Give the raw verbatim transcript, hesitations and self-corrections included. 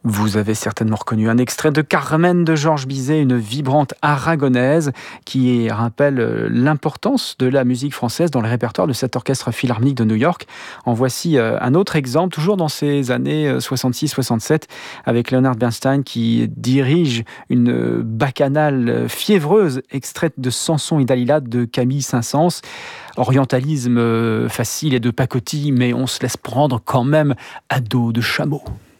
Vous avez certainement reconnu un extrait de Carmen de Georges Bizet, une vibrante aragonaise qui rappelle l'importance de la musique française dans le répertoire de cet orchestre philharmonique de New York. En voici un autre exemple, toujours dans ces années soixante-six soixante-sept, avec Leonard Bernstein qui dirige une bacchanale fiévreuse extraite de Samson et Dalila de Camille Saint-Saëns. Orientalisme facile et de pacotille, mais on se laisse prendre quand même à dos de chameau.